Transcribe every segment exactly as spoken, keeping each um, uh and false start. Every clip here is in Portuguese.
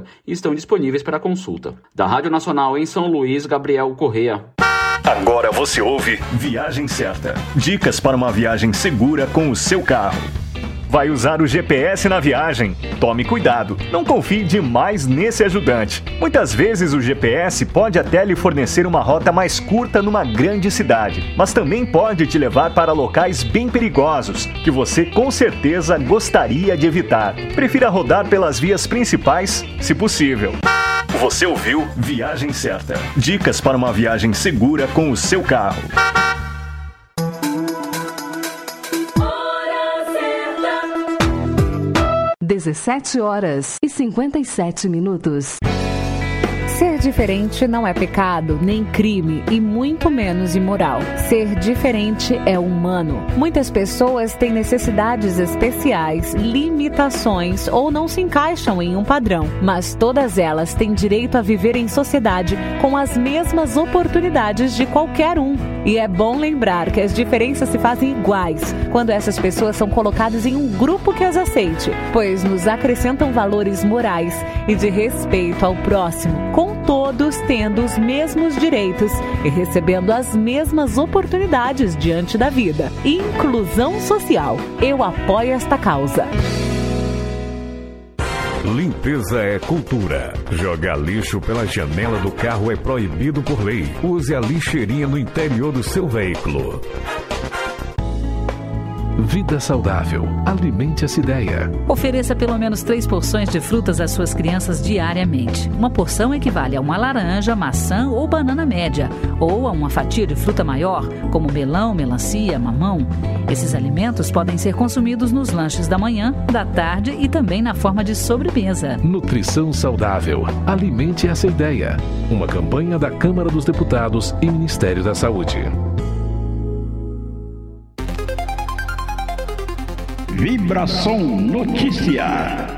e estão disponíveis para consulta. Da Rádio Nacional em São Luís, Gabriel Correa. Agora você ouve Viagem Certa. Dicas para uma viagem segura com o seu carro. Vai usar o G P S na viagem? Tome cuidado, não confie demais nesse ajudante. Muitas vezes o G P S pode até lhe fornecer uma rota mais curta numa grande cidade, mas também pode te levar para locais bem perigosos, que você com certeza gostaria de evitar. Prefira rodar pelas vias principais, se possível. Você ouviu Viagem Certa. Dicas para uma viagem segura com o seu carro. dezessete horas e cinquenta e sete minutos. Ser diferente não é pecado, nem crime e muito menos imoral. Ser diferente é humano. Muitas pessoas têm necessidades especiais, limitações ou não se encaixam em um padrão, mas todas elas têm direito a viver em sociedade com as mesmas oportunidades de qualquer um. E é bom lembrar que as diferenças se fazem iguais quando essas pessoas são colocadas em um grupo que as aceite, pois nos acrescentam valores morais e de respeito ao próximo, com todos tendo os mesmos direitos e recebendo as mesmas oportunidades diante da vida. Inclusão social. Eu apoio esta causa. Limpeza é cultura. Jogar lixo pela janela do carro é proibido por lei. Use a lixeirinha no interior do seu veículo. Vida saudável. Alimente essa ideia. Ofereça pelo menos três porções de frutas às suas crianças diariamente. Uma porção equivale a uma laranja, maçã ou banana média, ou a uma fatia de fruta maior, como melão, melancia, mamão. Esses alimentos podem ser consumidos nos lanches da manhã, da tarde e também na forma de sobremesa. Nutrição saudável. Alimente essa ideia. Uma campanha da Câmara dos Deputados e Ministério da Saúde. Vibração Notícia.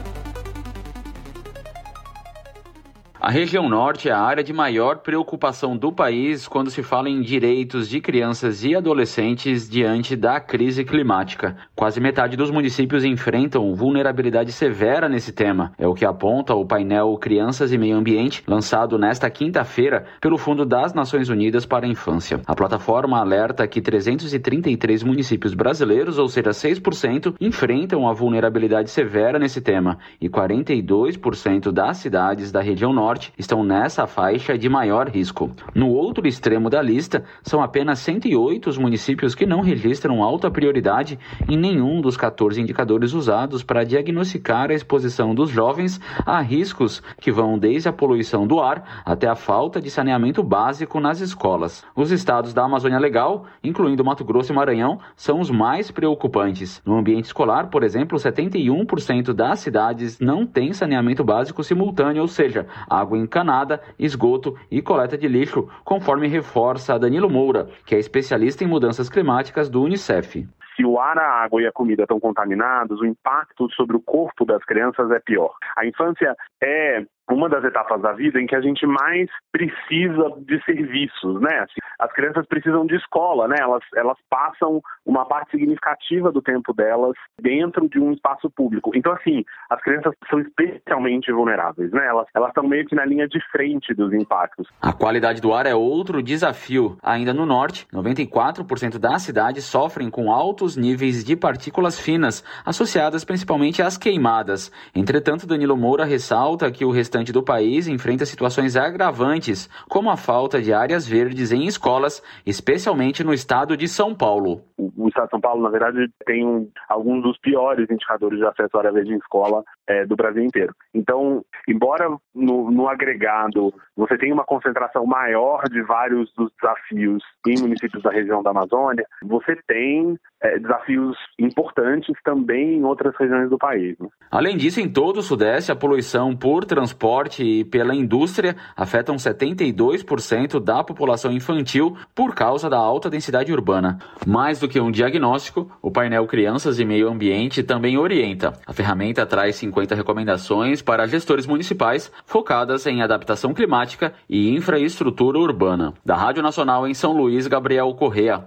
A região norte é a área de maior preocupação do país quando se fala em direitos de crianças e adolescentes diante da crise climática. Quase metade dos municípios enfrentam vulnerabilidade severa nesse tema. É o que aponta o painel Crianças e Meio Ambiente, lançado nesta quinta-feira pelo Fundo das Nações Unidas para a Infância. A plataforma alerta que trezentos e trinta e três municípios brasileiros, ou seja, seis por cento, enfrentam a vulnerabilidade severa nesse tema, e quarenta e dois por cento das cidades da região norte estão nessa faixa de maior risco. No outro extremo da lista, são apenas cento e oito os municípios que não registram alta prioridade em nenhum dos quatorze indicadores usados para diagnosticar a exposição dos jovens a riscos que vão desde a poluição do ar até a falta de saneamento básico nas escolas. Os estados da Amazônia Legal, incluindo Mato Grosso e Maranhão, são os mais preocupantes. No ambiente escolar, por exemplo, setenta e um por cento das cidades não têm saneamento básico simultâneo, ou seja, água encanada, esgoto e coleta de lixo, conforme reforça Danilo Moura, que é especialista em mudanças climáticas do Unicef. Se o ar, a água e a comida estão contaminados, o impacto sobre o corpo das crianças é pior. A infância é uma das etapas da vida em que a gente mais precisa de serviços, né? As crianças precisam de escola, né? Elas, elas passam uma parte significativa do tempo delas dentro de um espaço público. Então, assim, as crianças são especialmente vulneráveis, né? Elas, elas estão meio que na linha de frente dos impactos. A qualidade do ar é outro desafio. Ainda no norte, noventa e quatro por cento das cidades sofrem com altos níveis de partículas finas, associadas principalmente às queimadas. Entretanto, Danilo Moura ressalta que o restante do país enfrenta situações agravantes, como a falta de áreas verdes em escolas, especialmente no estado de São Paulo. O estado de São Paulo, na verdade, tem um, alguns dos piores indicadores de acesso à área verde em escola é, do Brasil inteiro. Então, embora no, no agregado você tenha uma concentração maior de vários dos desafios em municípios da região da Amazônia, você tem é, desafios importantes também em outras regiões do país, né? Além disso, em todo o Sudeste, a poluição por transporte e pela indústria afetam setenta e dois por cento da população infantil por causa da alta densidade urbana. Mais do que um diagnóstico, o painel Crianças e Meio Ambiente também orienta. A ferramenta traz cinquenta recomendações para gestores municipais focadas em adaptação climática e infraestrutura urbana. Da Rádio Nacional em São Luís, Gabriel Correa.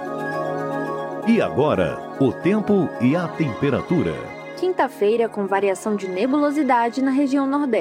E agora, o tempo e a temperatura. Quinta-feira com variação de nebulosidade na região nordeste.